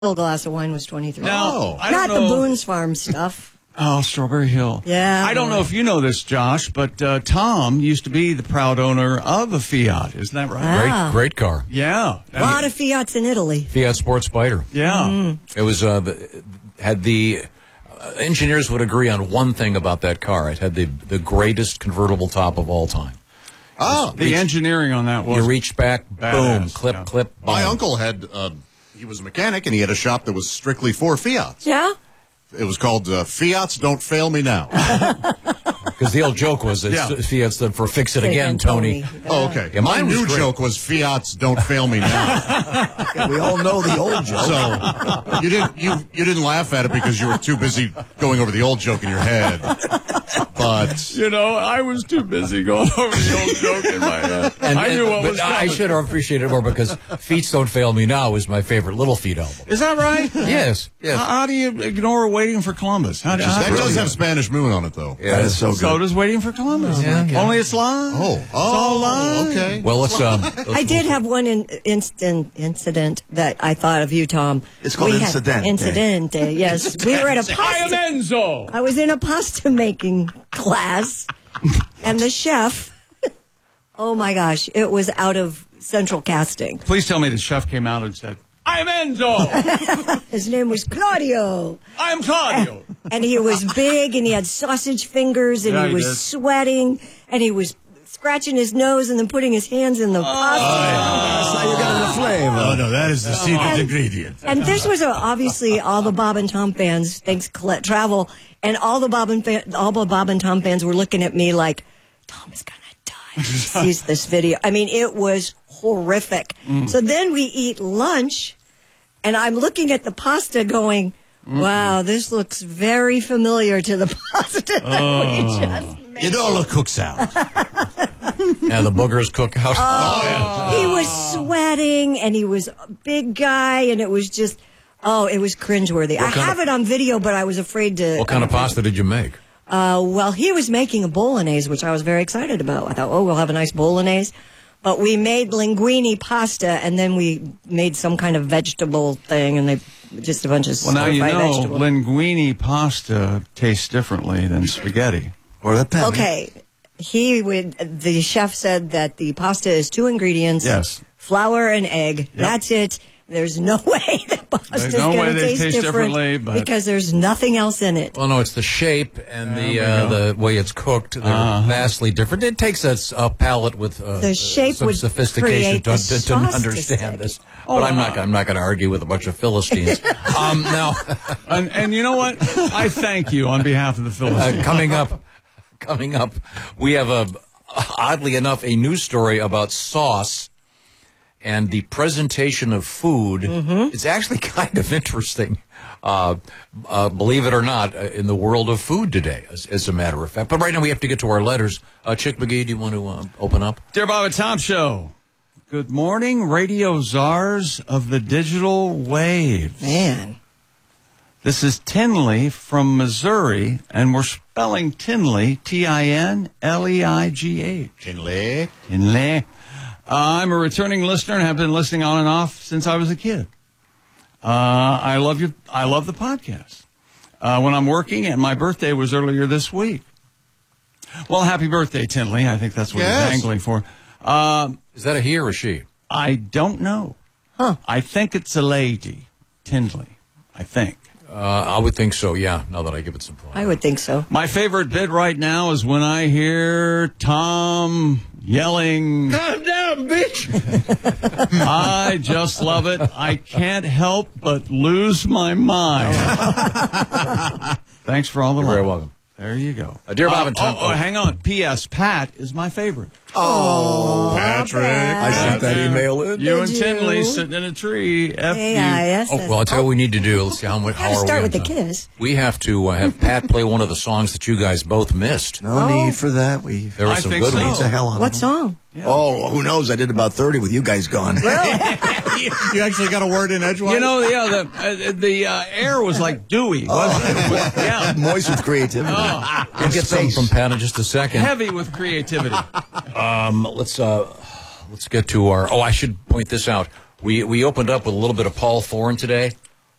A glass of wine was 23. No, I not don't the know. Boone's Farm stuff. Oh, Strawberry Hill. Yeah. I don't know if you know this, Josh, but Tom used to be the proud owner of a Fiat. Isn't that right? Ah. Great car. Yeah. A lot of Fiats in Italy. Fiat Sport Spider. Yeah. It was had the engineers would agree on one thing about that car. It had the greatest convertible top of all time. Oh, the engineering on that was. You reached back, badass, boom, clip, yeah. clip. My boom. uncle had, he was a mechanic, and he had a shop that was strictly for Fiats. Yeah? It was called Fiats Don't Fail Me Now. Because the old joke was that Yeah. Fiat stood for fix it again, Tony. Oh, okay. Yeah, My mine was new great. joke was Fiats Don't Fail Me Now. We all know the old joke. So you didn't laugh at it because you were too busy going over the old joke in your head. But You know, I was too busy going over the old joke in my head. I knew what was coming. I should have appreciated it more because Feet Don't Fail Me Now is my favorite Little Feet album. Is that right? Yes. How do you ignore Waiting for Columbus? How that does have Spanish Moon on it, though. Yeah, That is so good. So does Waiting for Columbus. Yeah. Only it's live. It's all live. Okay. Well, let's. I did have one incident that I thought of you, Tom. It's called Incidente. Incidente, yes. We were at a I am pasta. Enzo. I was in a pasta making class, and the chef, oh my gosh, it was out of central casting. Please tell me the chef came out and said, I am Enzo. His name was Claudio. I am Claudio. And he was big, and he had sausage fingers, and Yeah, he he was did. sweating, and he was scratching his nose and then putting his hands in the pasta. That's how you got the flavor. Oh, no, that is the secret ingredient. And this was obviously all the Bob and Tom fans, thanks Colette Travel, and all the Bob and Tom fans were looking at me like, Tom is gonna die when he sees this video. I mean, it was horrific. So then we eat lunch, and I'm looking at the pasta going, wow, this looks very familiar to the pasta that we just made. It all cooks out. Yeah, the boogers cook out. He was sweating, and he was a big guy, and it was just, it was cringeworthy. I have it on video, but I was afraid to. What kind of pasta did you make? Well, he was making a bolognese, which I was very excited about. I thought, we'll have a nice bolognese. But we made linguine pasta, and then we made some kind of vegetable thing, and just a bunch of Well, now you stir-fried know vegetables. linguine pasta tastes differently than spaghetti. Or the pen. Okay. The chef said that the pasta is 2 ingredients. Yes. Flour and egg. That's it. There's no way that pasta's There's no going way to they taste taste different differently, but- because there's nothing else in it. Well, no, it's the shape and the way it's cooked. They're vastly different. It takes a palate with The shape some would sophistication create the to sauce to understand stick. this. But I'm not going to argue with a bunch of Philistines. Now, And you know what? I thank you on behalf of the Philistines. coming up, we have oddly enough a news story about sauce. And the presentation of food is actually kind of interesting, believe it or not, in the world of food today, as a matter of fact. But right now we have to get to our letters. Chick McGee, do you want to open up? Dear Bob and Tom Show, good morning, radio czars of the digital waves. Man. This is Tinley from Missouri, and we're spelling Tinley, Tinleigh. Tinley. Tinley. I'm a returning listener and have been listening on and off since I was a kid. I love the podcast. When I'm working, and my birthday was earlier this week. Well, happy birthday, Tinley. I think that's what Yes. he's angling for. Is that a he or a she? I don't know. I think it's a lady, Tinley. I think. I would think so, yeah, now that I give it some thought. I would think so. My favorite bit right now is when I hear Tom yelling, "Calm down, bitch!" I just love it. I can't help but lose my mind. Thanks for all the You're love. very welcome. There you go. Dear Bob and Tom. Hang on. P.S. Pat is my favorite. Patrick. I sent that email in. You Did and you? Tinley sitting in a tree. F you. AIS. Oh, well, I'll tell you what we need to do. Let's see how are Gotta start we with on the time? kiss. We have to have Pat play one of the songs that you guys both missed. No need for that. There were I some think good so. ones. The hell on What them. song? Oh, who knows? I did about 30 with you guys gone. You actually got a word in edgewise? You know, the air was like dewy, wasn't it? Yeah. Moist with creativity. We'll get something from Pat in just a second. Heavy with creativity. Let's get to our. Oh, I should point this out. We opened up with a little bit of Paul Thorne today.